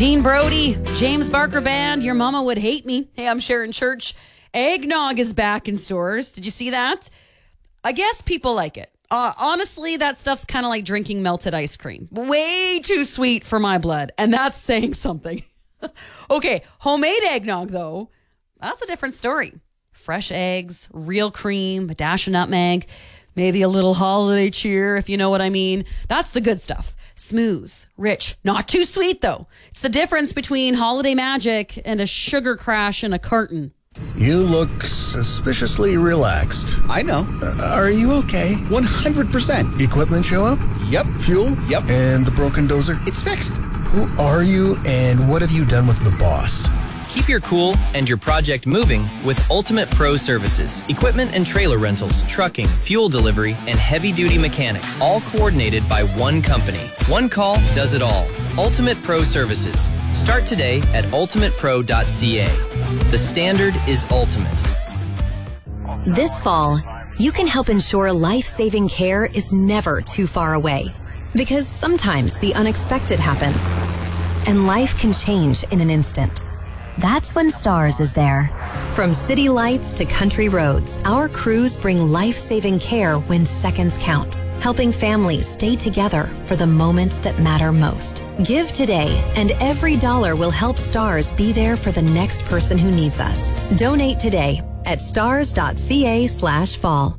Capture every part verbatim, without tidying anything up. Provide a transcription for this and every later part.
Dean Brody, James Barker Band, Your Mama Would Hate Me. Hey, I'm Sharon Church. Eggnog is back in stores. Did you see that? I guess people like it. Uh, honestly, that stuff's kind of like drinking melted ice cream. Way too sweet for my blood. And that's saying something. Okay, homemade eggnog, though, that's a different story. Fresh eggs, real cream, a dash of nutmeg, maybe a little holiday cheer, if you know what I mean. That's the good stuff. Smooth, rich, not too sweet, though. It's the difference between holiday magic and a sugar crash in a carton. You look suspiciously relaxed. I know. Uh, are you okay? one hundred percent. Equipment show up? Yep. Fuel? Yep. And the broken dozer? It's fixed. Who are you and what have you done with the boss? Keep your cool and your project moving with Ultimate Pro Services. Equipment and trailer rentals, trucking, fuel delivery, and heavy-duty mechanics. All coordinated by one company. One call does it all. Ultimate Pro Services. Start today at ultimate pro dot c a. The standard is ultimate. This fall, you can help ensure life-saving care is never too far away. Because sometimes the unexpected happens, and life can change in an instant. That's when STARS is there. From city lights to country roads, our crews bring life-saving care when seconds count, helping families stay together for the moments that matter most. Give today, and every dollar will help STARS be there for the next person who needs us. Donate today at stars dot c a slash fall.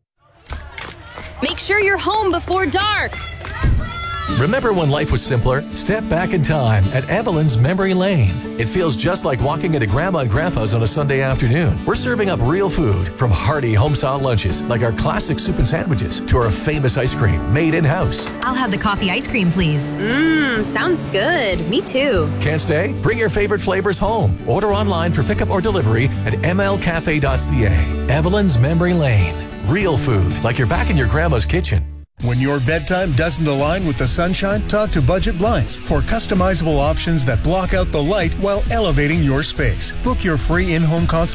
Make sure you're home before dark. Remember when life was simpler? Step back in time at Evelyn's Memory Lane. It feels just like walking into Grandma and Grandpa's on a Sunday afternoon. We're serving up real food, from hearty home-style lunches like our classic soup and sandwiches to our famous ice cream made in-house. I'll have the coffee ice cream, please. Mmm, sounds good. Me too. Can't stay? Bring your favorite flavors home. Order online for pickup or delivery at m l cafe dot c a. Evelyn's Memory Lane. Real food like you're back in your grandma's kitchen. When your bedtime doesn't align with the sunshine, talk to Budget Blinds for customizable options that block out the light while elevating your space. Book your free in-home consultation